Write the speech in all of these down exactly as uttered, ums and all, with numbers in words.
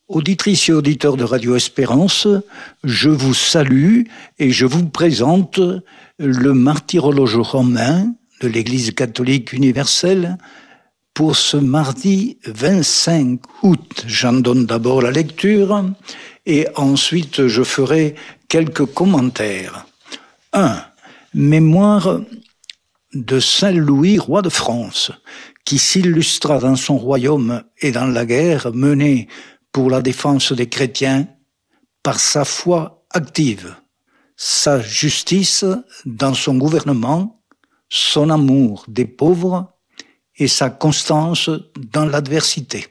Auditrices et auditeurs de Radio Espérance, je vous salue et je vous présente le martyrologe romain de l'Église catholique universelle pour ce mardi vingt-cinq août. J'en donne d'abord la lecture et ensuite je ferai quelques commentaires. un. Mémoire de Saint Louis, roi de France, qui s'illustra dans son royaume et dans la guerre menée pour la défense des chrétiens par sa foi active, sa justice dans son gouvernement, son amour des pauvres et sa constance dans l'adversité.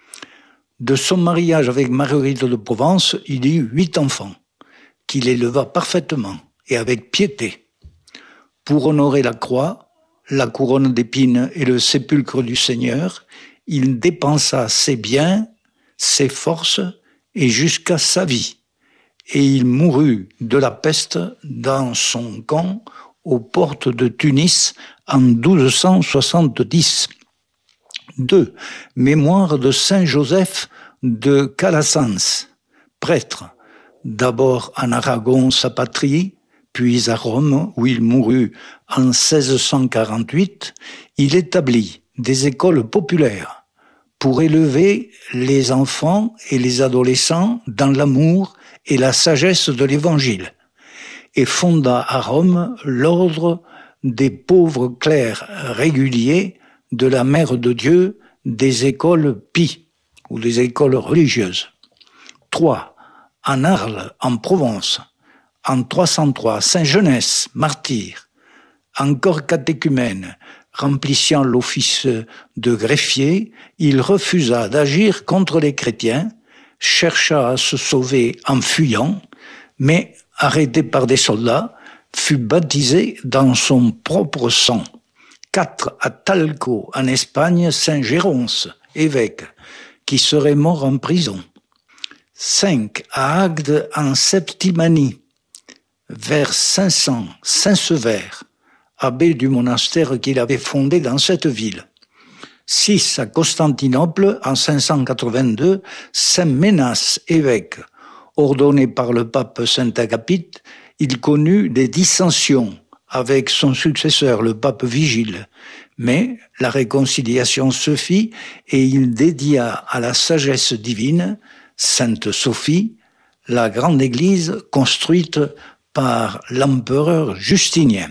De son mariage avec Marguerite de Provence, il eut huit enfants, qu'il éleva parfaitement et avec piété. Pour honorer la croix, la couronne d'épines et le sépulcre du Seigneur, il dépensa ses biens, ses forces et jusqu'à sa vie. Et il mourut de la peste dans son camp aux portes de Tunis en douze cent soixante-dix. deux. Mémoire de Saint Joseph de Calasanz, prêtre, d'abord en Aragon, sa patrie, puis à Rome, où il mourut en seize cent quarante-huit. Il établit des écoles populaires pour élever les enfants et les adolescents dans l'amour et la sagesse de l'Évangile, et fonda à Rome l'ordre des pauvres clercs réguliers de la Mère de Dieu des écoles Pie, ou des écoles religieuses. trois. En Arles, en Provence, en trois cent trois, Saint Genès, martyr, encore catéchumène, remplissant l'office de greffier, il refusa d'agir contre les chrétiens, chercha à se sauver en fuyant, mais arrêté par des soldats, fut baptisé dans son propre sang. quatre. À Talco, en Espagne, Saint Géronce, évêque, qui serait mort en prison. cinq. À Agde, en Septimanie, vers cinq cents, Saint Sever, abbé du monastère qu'il avait fondé dans cette ville. six. À Constantinople, en cinq cent quatre-vingt-deux, Saint Ménas, évêque. Ordonné par le pape Saint Agapite, il connut des dissensions avec son successeur, le pape Vigile. Mais la réconciliation se fit et il dédia à la sagesse divine, Sainte Sophie, la grande église construite par l'empereur Justinien.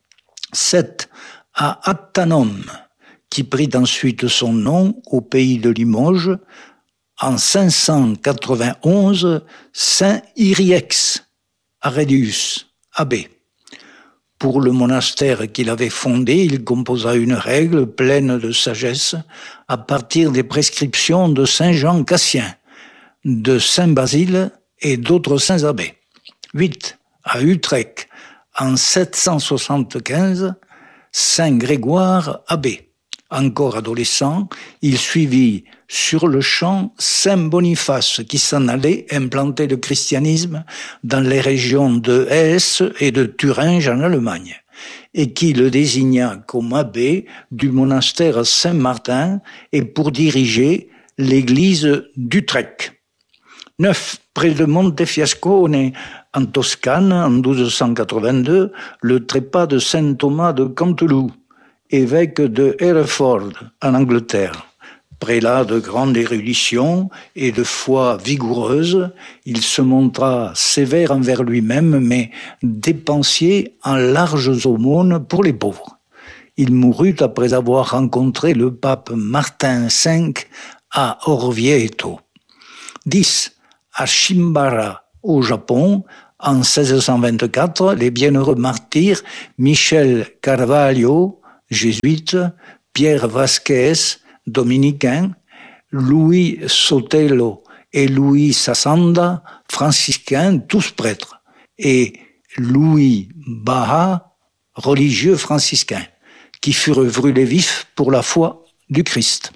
sept. À Athanum, qui prit ensuite son nom au pays de Limoges, en cinq cent quatre-vingt-onze, Saint Iriex, Arélius, abbé. Pour le monastère qu'il avait fondé, il composa une règle pleine de sagesse à partir des prescriptions de Saint Jean Cassien, de Saint Basile et d'autres saints abbés. huit. À Utrecht, en sept cent soixante-quinze, Saint Grégoire, abbé. Encore adolescent, il suivit sur le champ Saint Boniface qui s'en allait implanter le christianisme dans les régions de Hesse et de Thuringe en Allemagne, et qui le désigna comme abbé du monastère Saint-Martin et pour diriger l'église d'Utrecht. neuf. Près de Montefiascone, en Toscane, en douze cent quatre-vingt-deux, le trépas de Saint Thomas de Cantelou, évêque de Hereford, en Angleterre. Prélat de grande érudition et de foi vigoureuse, il se montra sévère envers lui-même, mais dépensier en larges aumônes pour les pauvres. Il mourut après avoir rencontré le pape Martin cinq à Orvieto. dix. À Shimabara, au Japon, en seize cent vingt-quatre, les bienheureux martyrs Michel Carvalho, jésuite, Pierre Vasquez, dominicain, Louis Sotelo et Louis Sassanda, franciscains, tous prêtres, et Louis Baha, religieux franciscain, qui furent brûlés vifs pour la foi du Christ.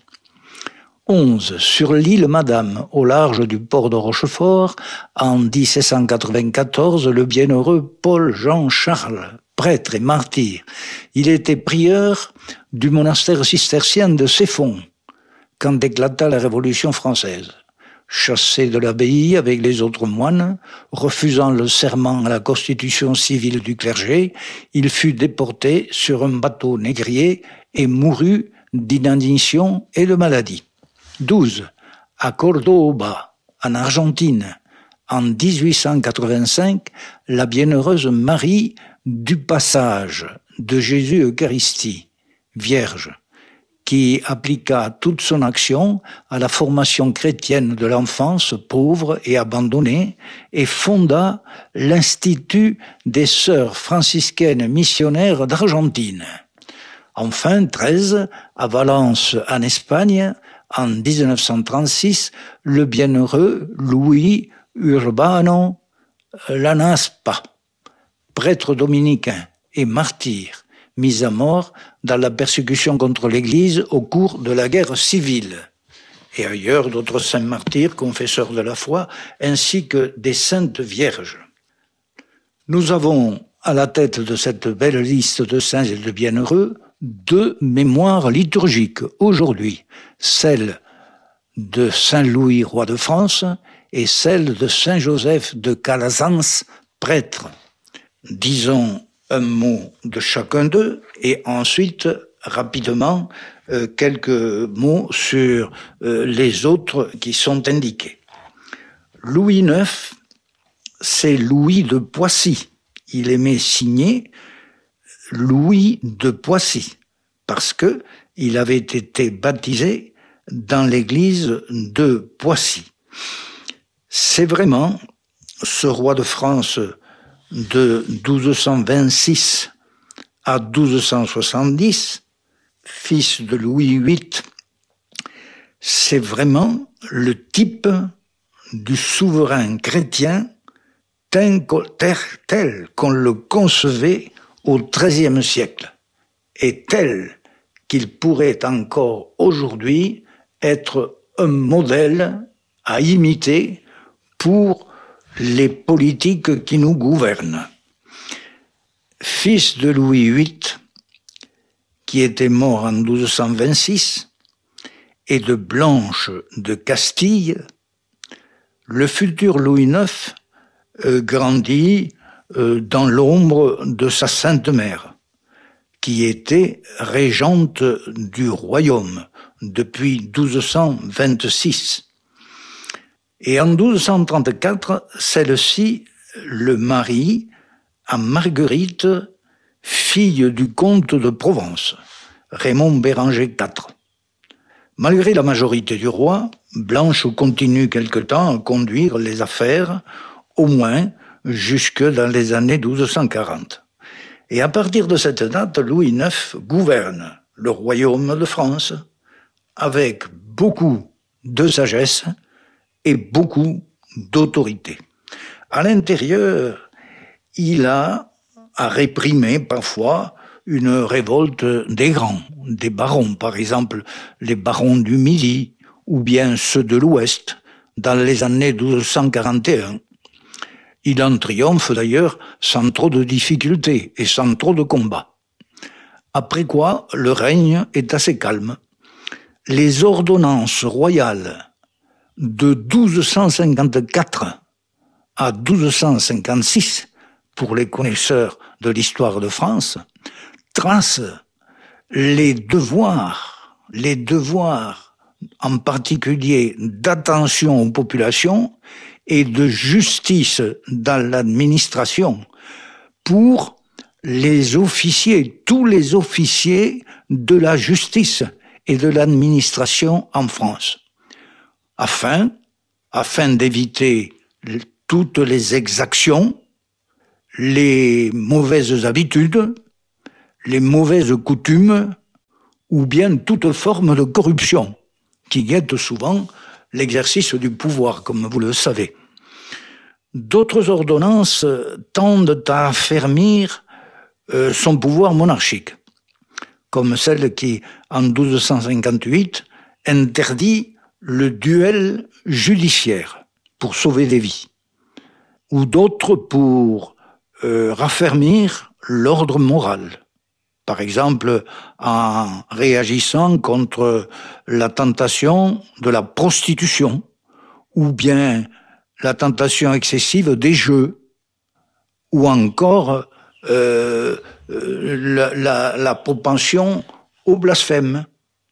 onze. Sur l'île Madame, au large du port de Rochefort, en dix-sept cent quatre-vingt-quatorze, le bienheureux Paul-Jean Charles, prêtre et martyr. Il était prieur du monastère cistercien de Ceffonds, quand éclata la Révolution française. chassé de l'abbaye avec les autres moines, refusant le serment à la constitution civile du clergé, il fut déporté sur un bateau négrier et mourut d'inanition et de maladie. douze. À Cordoba, en Argentine, en dix-huit cent quatre-vingt-cinq, la bienheureuse Marie du Passage de Jésus-Eucharistie, Vierge, qui appliqua toute son action à la formation chrétienne de l'enfance pauvre et abandonnée et fonda l'Institut des Sœurs franciscaines missionnaires d'Argentine. Enfin, treize, à Valence, en Espagne, en dix-neuf cent trente-six, le bienheureux Louis Urbano Lanaspa, prêtre dominicain et martyr, mis à mort dans la persécution contre l'Église au cours de la guerre civile. Et ailleurs, d'autres saints martyrs, confesseurs de la foi, ainsi que des saintes vierges. Nous avons, à la tête de cette belle liste de saints et de bienheureux, deux mémoires liturgiques aujourd'hui, celle de Saint Louis, roi de France, et celle de Saint Joseph de Calazans, prêtre. Disons un mot de chacun d'eux et ensuite, rapidement, euh, quelques mots sur euh, les autres qui sont indiqués. Louis neuf, c'est Louis de Poissy. Il aimait signer Louis de Poissy parce que il avait été baptisé dans l'église de Poissy. C'est vraiment ce roi de France de douze cent vingt-six à douze cent soixante-dix, fils de Louis huit, c'est vraiment le type du souverain chrétien tel, tel qu'on le concevait au treizième siècle et tel qu'il pourrait encore aujourd'hui être un modèle à imiter pour les politiques qui nous gouvernent. Fils de Louis huit, qui était mort en douze cent vingt-six, et de Blanche de Castille, le futur Louis neuf euh, grandit euh, dans l'ombre de sa sainte mère, qui était régente du royaume depuis douze cent vingt-six. Et en douze cent trente-quatre, celle-ci le marie à Marguerite, fille du comte de Provence, Raymond Béranger quatre. Malgré la majorité du roi, Blanche continue quelque temps à conduire les affaires, au moins jusque dans les années douze cent quarante. Et à partir de cette date, Louis neuf gouverne le royaume de France avec beaucoup de sagesse et beaucoup d'autorité. À l'intérieur, il a à réprimer parfois une révolte des grands, des barons, par exemple les barons du Midi ou bien ceux de l'Ouest, dans les années douze cent quarante et un. Il en triomphe d'ailleurs sans trop de difficultés et sans trop de combats. Après quoi, le règne est assez calme. Les ordonnances royales de douze cent cinquante-quatre à douze cent cinquante-six, pour les connaisseurs de l'histoire de France, tracent les devoirs, les devoirs en particulier d'attention aux populations et de justice dans l'administration pour les officiers, tous les officiers de la justice et de l'administration en France, afin, afin d'éviter toutes les exactions, les mauvaises habitudes, les mauvaises coutumes, ou bien toute forme de corruption qui guette souvent l'exercice du pouvoir, comme vous le savez. D'autres ordonnances tendent à affermir euh, son pouvoir monarchique, comme celle qui, en douze cent cinquante-huit, interdit le duel judiciaire pour sauver des vies, ou d'autres pour euh, raffermir l'ordre moral. Par exemple, en réagissant contre la tentation de la prostitution ou bien la tentation excessive des jeux, ou encore euh, la, la, la propension au blasphème.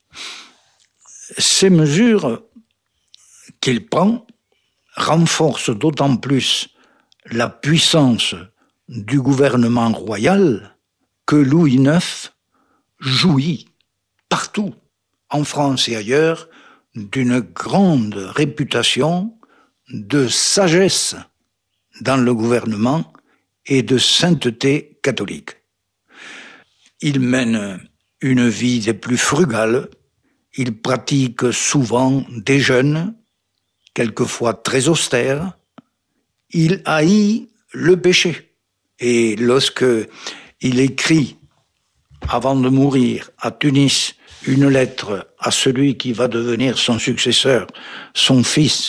Ces mesures qu'il prend renforcent d'autant plus la puissance du gouvernement royal que Louis neuf jouit partout, en France et ailleurs, d'une grande réputation de sagesse dans le gouvernement et de sainteté catholique. Il mène une vie des plus frugales, il pratique souvent des jeûnes, quelquefois très austères, il haït le péché. Et lorsque il écrit, avant de mourir, à Tunis, une lettre à celui qui va devenir son successeur, son fils,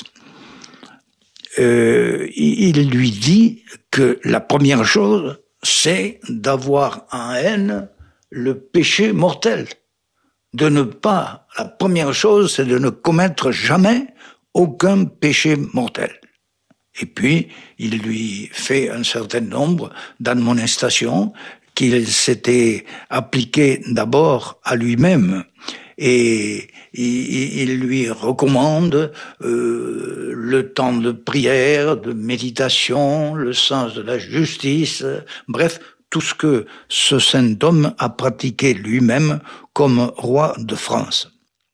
euh, il lui dit que la première chose, c'est d'avoir en haine le péché mortel. De ne pas, la première chose, c'est de ne commettre jamais aucun péché mortel. Et puis, il lui fait un certain nombre d'admonestations qu'il s'était appliqué d'abord à lui-même. Et il lui recommande euh, le temps de prière, de méditation, le sens de la justice, bref, tout ce que ce saint homme a pratiqué lui-même comme roi de France.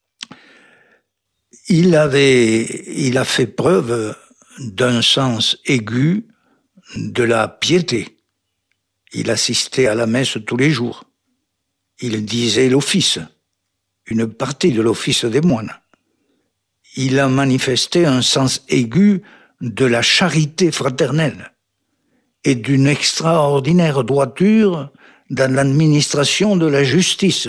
Il avait, il a fait preuve d'un sens aigu de la piété. Il assistait à la messe tous les jours. Il disait l'office, une partie de l'office des moines. Il a manifesté un sens aigu de la charité fraternelle et d'une extraordinaire droiture dans l'administration de la justice.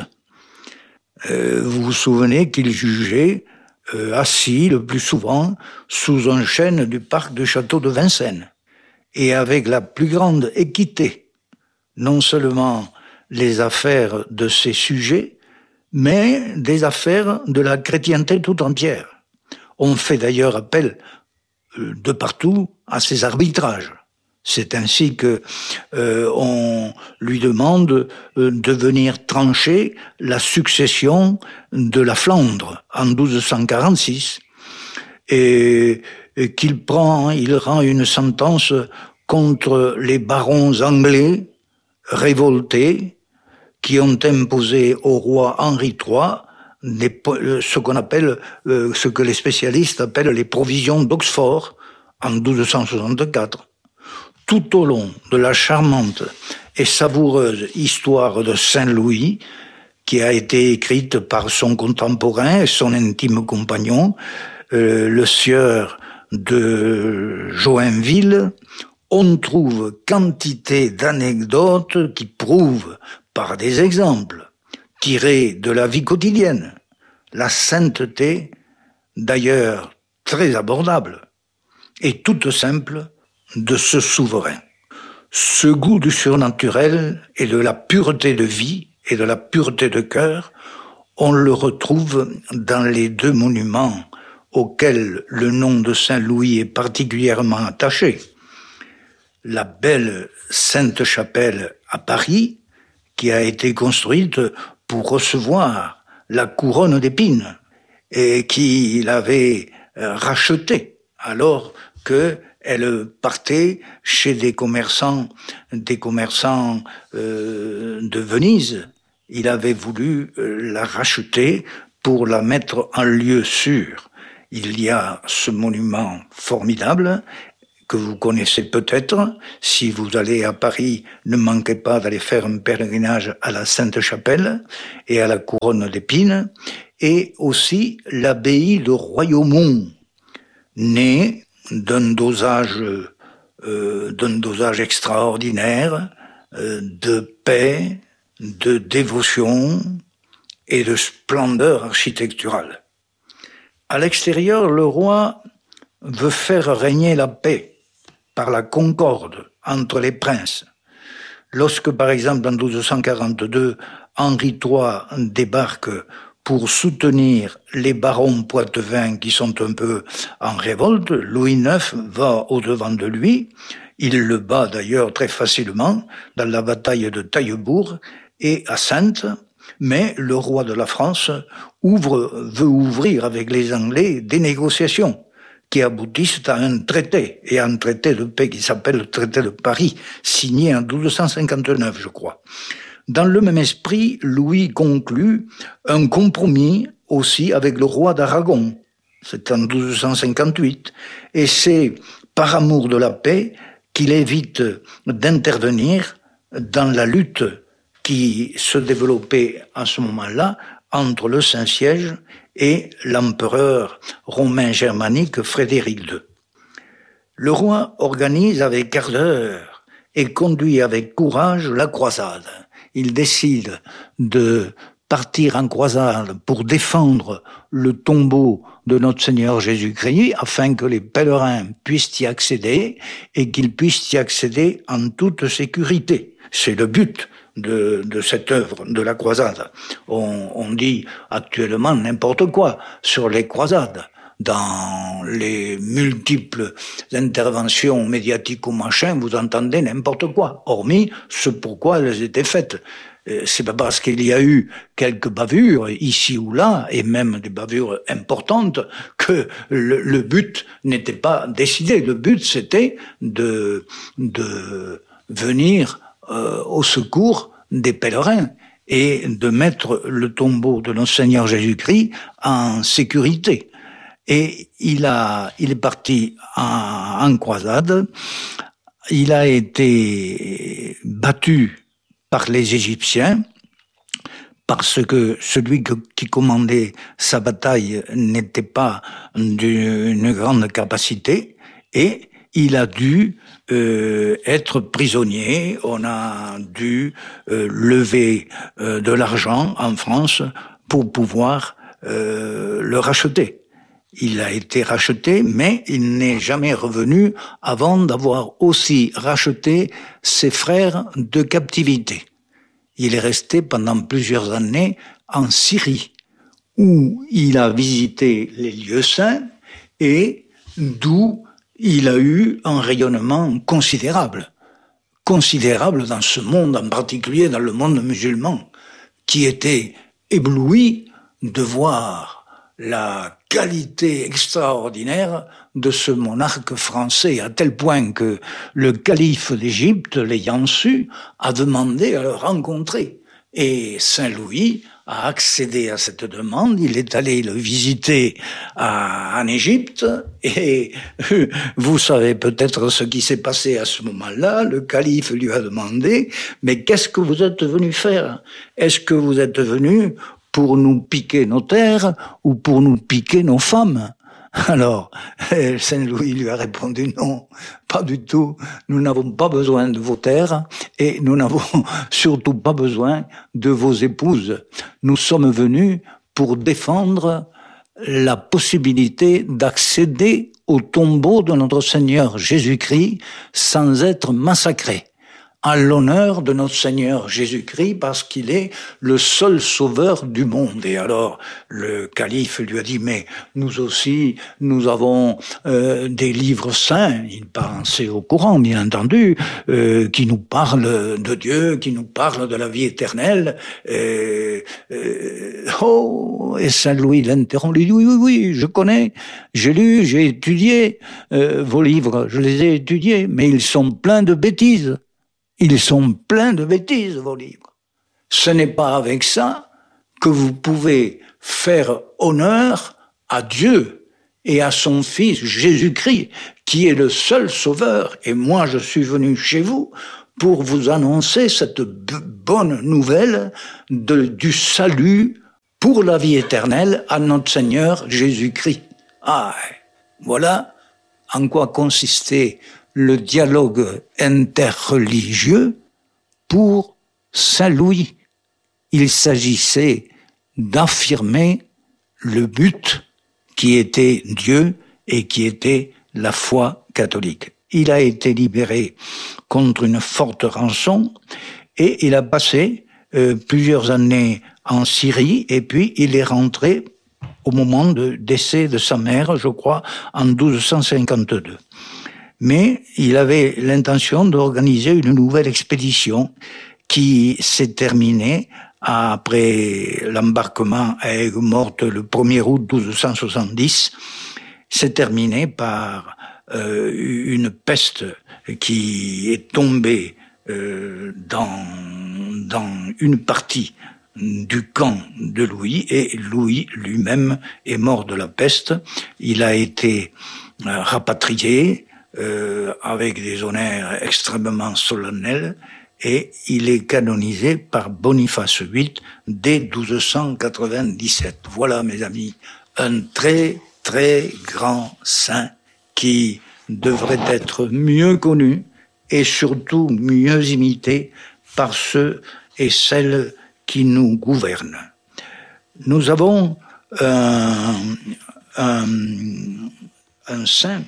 Euh, vous vous souvenez qu'il jugeait euh, assis le plus souvent sous un chêne du parc du château de Vincennes, et avec la plus grande équité, non seulement les affaires de ses sujets, mais des affaires de la chrétienté tout entière. On fait d'ailleurs appel euh, de partout à ses arbitrages. C'est ainsi que euh, on lui demande euh, de venir trancher la succession de la Flandre en douze cent quarante-six, et, et qu'il prend, il rend une sentence contre les barons anglais révoltés qui ont imposé au roi Henri trois des, ce qu'on appelle, euh, ce que les spécialistes appellent les provisions d'Oxford en douze cent soixante-quatre. Tout au long de la charmante et savoureuse histoire de Saint-Louis, qui a été écrite par son contemporain et son intime compagnon, euh, le sieur de Joinville, on trouve quantité d'anecdotes qui prouvent, par des exemples tirés de la vie quotidienne, la sainteté, d'ailleurs très abordable et toute simple, de ce souverain. Ce goût du surnaturel et de la pureté de vie et de la pureté de cœur, on le retrouve dans les deux monuments auxquels le nom de Saint-Louis est particulièrement attaché. La belle Sainte-Chapelle à Paris, qui a été construite pour recevoir la couronne d'épines et qu'il avait rachetée alors que elle partait chez des commerçants, des commerçants euh, de Venise. Il avait voulu euh, la racheter pour la mettre en lieu sûr. Il y a ce monument formidable que vous connaissez peut-être. Si vous allez à Paris, ne manquez pas d'aller faire un pèlerinage à la Sainte-Chapelle et à la couronne d'épines, et aussi l'abbaye de Royaumont, née d'un dosage, euh, d'un dosage extraordinaire euh, de paix, de dévotion et de splendeur architecturale. À l'extérieur, le roi veut faire régner la paix par la concorde entre les princes. Lorsque, par exemple, en douze cent quarante-deux, Henri trois débarque pour soutenir les barons poitevins qui sont un peu en révolte. Louis neuf va au-devant de lui. Il le bat d'ailleurs très facilement dans la bataille de Taillebourg et à Saintes. Mais le roi de la France ouvre, veut ouvrir avec les Anglais des négociations qui aboutissent à un traité, et à un traité de paix qui s'appelle le traité de Paris, signé en douze cent cinquante-neuf, je crois. Dans le même esprit, Louis conclut un compromis aussi avec le roi d'Aragon. C'est en douze cent cinquante-huit. Et c'est par amour de la paix qu'il évite d'intervenir dans la lutte qui se développait à ce moment-là entre le Saint-Siège et l'empereur romain germanique Frédéric deux. Le roi organise avec ardeur et conduit avec courage la croisade. Il décide de partir en croisade pour défendre le tombeau de notre Seigneur Jésus-Christ afin que les pèlerins puissent y accéder et qu'ils puissent y accéder en toute sécurité. C'est le but de, de cette œuvre de la croisade. On, on dit actuellement n'importe quoi sur les croisades. Dans les multiples interventions médiatiques ou machin, vous entendez n'importe quoi, hormis ce pourquoi elles étaient faites. C'est pas parce qu'il y a eu quelques bavures ici ou là, et même des bavures importantes, que le, le but n'était pas décidé. Le but, c'était de, de venir euh, au secours des pèlerins et de mettre le tombeau de notre Seigneur Jésus-Christ en sécurité. Et il a, il est parti en, en croisade. Il a été battu par les Égyptiens, parce que celui que, qui commandait sa bataille n'était pas d'une grande capacité, et il a dû euh, être prisonnier. On a dû euh, lever euh, de l'argent en France pour pouvoir euh, le racheter. Il a été racheté, mais il n'est jamais revenu avant d'avoir aussi racheté ses frères de captivité. Il est resté pendant plusieurs années en Syrie, où il a visité les lieux saints et d'où il a eu un rayonnement considérable. Considérable dans ce monde, en particulier dans le monde musulman, qui était ébloui de voir la qualité extraordinaire de ce monarque français, à tel point que le calife d'Égypte, l'ayant su, a demandé à le rencontrer. Et Saint-Louis a accédé à cette demande, il est allé le visiter à, en Égypte, et vous savez peut-être ce qui s'est passé à ce moment-là. Le calife lui a demandé « Mais qu'est-ce que vous êtes venu faire? Est-ce que vous êtes venu pour nous piquer nos terres ou pour nous piquer nos femmes ?» Alors, Saint-Louis lui a répondu « Non, pas du tout. Nous n'avons pas besoin de vos terres et nous n'avons surtout pas besoin de vos épouses. Nous sommes venus pour défendre la possibilité d'accéder au tombeau de notre Seigneur Jésus-Christ sans être massacrés. À l'honneur de notre Seigneur Jésus-Christ, parce qu'il est le seul sauveur du monde. » Et alors, le calife lui a dit, mais nous aussi, nous avons euh, des livres saints, il pensait au Coran, bien entendu, euh, qui nous parlent de Dieu, qui nous parlent de la vie éternelle. Et, et, oh, et Saint-Louis l'interrompt, lui dit, oui, oui, oui, je connais, j'ai lu, j'ai étudié euh, vos livres, je les ai étudiés, mais ils sont pleins de bêtises. Ils sont pleins de bêtises, vos livres. Ce n'est pas avec ça que vous pouvez faire honneur à Dieu et à son Fils Jésus-Christ, qui est le seul sauveur. Et moi, je suis venu chez vous pour vous annoncer cette bonne nouvelle de, du salut pour la vie éternelle à notre Seigneur Jésus-Christ. Ah, voilà en quoi consistait le dialogue interreligieux pour Saint-Louis. Il s'agissait d'affirmer le but qui était Dieu et qui était la foi catholique. Il a été libéré contre une forte rançon et il a passé euh, plusieurs années en Syrie, et puis il est rentré au moment de décès de sa mère, je crois, en douze cent cinquante-deux. Mais il avait l'intention d'organiser une nouvelle expédition qui s'est terminée après l'embarquement à Aigues-Mortes le premier août douze cent soixante-dix, s'est terminée par euh, une peste qui est tombée euh, dans, dans une partie du camp de Louis, et Louis lui-même est mort de la peste. Il a été euh, rapatrié euh, avec des honneurs extrêmement solennels, et il est canonisé par Boniface huit dès douze cent quatre-vingt-dix-sept. Voilà, mes amis, un très très grand saint qui devrait être mieux connu et surtout mieux imité par ceux et celles qui nous gouvernent. Nous avons un, un, un saint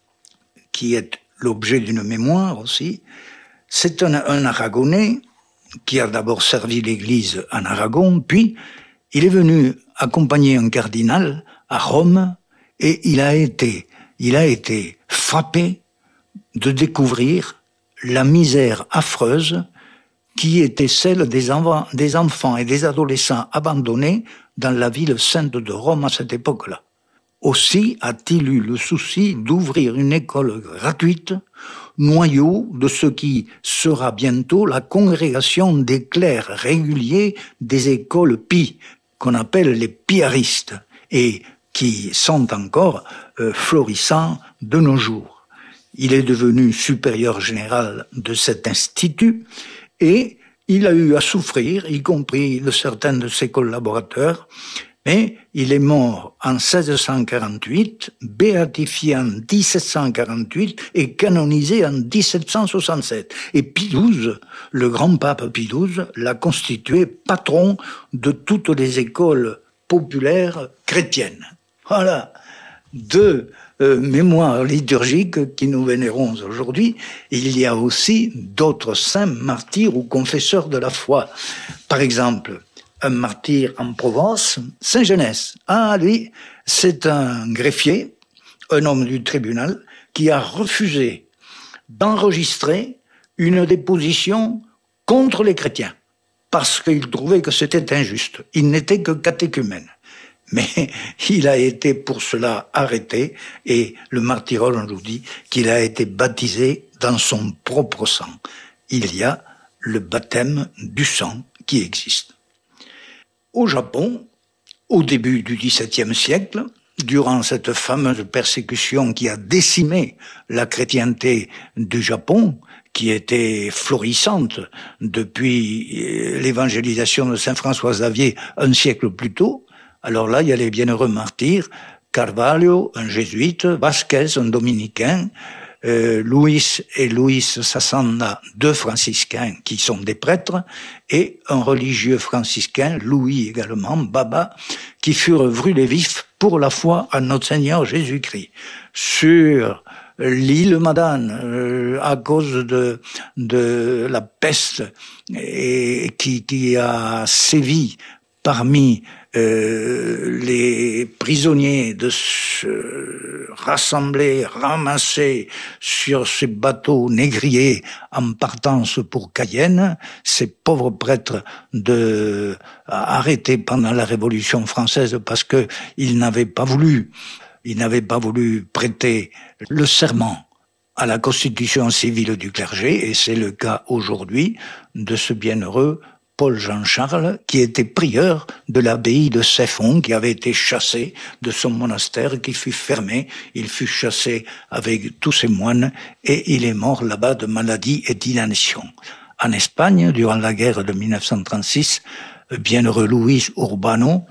qui est l'objet d'une mémoire aussi. C'est un, un Aragonais qui a d'abord servi l'Église en Aragon, puis il est venu accompagner un cardinal à Rome, et il a été, il a été frappé de découvrir la misère affreuse qui était celle des, env- des enfants et des adolescents abandonnés dans la ville sainte de Rome à cette époque-là. Aussi a-t-il eu le souci d'ouvrir une école gratuite, noyau de ce qui sera bientôt la congrégation des clercs réguliers des écoles Pie, qu'on appelle les piaristes, et qui sont encore euh, florissants de nos jours. Il est devenu supérieur général de cet institut, et il a eu à souffrir, y compris de certains de ses collaborateurs, mais il est mort en seize cent quarante-huit, béatifié en dix-sept cent quarante-huit et canonisé en dix-sept cent soixante-sept. Et Pie douze, le grand pape Pie douze, l'a constitué patron de toutes les écoles populaires chrétiennes. Voilà, deux euh, mémoires liturgiques qui nous vénérons aujourd'hui. Il y a aussi d'autres saints martyrs ou confesseurs de la foi. Par exemple, un martyr en Provence, Saint Genès. Ah, lui, c'est un greffier, un homme du tribunal, qui a refusé d'enregistrer une déposition contre les chrétiens, parce qu'il trouvait que c'était injuste. Il n'était que catéchumène. Mais il a été pour cela arrêté, et le martyrologe nous dit qu'il a été baptisé dans son propre sang. Il y a le baptême du sang qui existe. Au Japon, au début du dix-septième siècle, durant cette fameuse persécution qui a décimé la chrétienté du Japon, qui était florissante depuis l'évangélisation de saint François Xavier un siècle plus tôt, alors là, il y a les bienheureux martyrs, Carvalho, un jésuite, Vasquez, un dominicain, euh, Luis et Luis Sassanda, deux franciscains qui sont des prêtres, et un religieux franciscain, Louis également, Baba, qui furent brûlés vifs pour la foi en notre Seigneur Jésus-Christ. Sur l'île Madane, euh, à cause de, de la peste et, qui, qui a sévi parmi Euh, les prisonniers de se rassembler, ramasser sur ces bateaux négriers en partance pour Cayenne, ces pauvres prêtres de arrêtés pendant la Révolution française parce que ils n'avaient pas voulu, ils n'avaient pas voulu prêter le serment à la constitution civile du clergé, et c'est le cas aujourd'hui de ce bienheureux Paul-Jean Charles, qui était prieur de l'abbaye de Ceffonds, qui avait été chassé de son monastère, qui fut fermé. Il fut chassé avec tous ses moines, et il est mort là-bas de maladie et d'inanition. En Espagne, durant la guerre de mille neuf cent trente-six, bienheureux Luis Urbano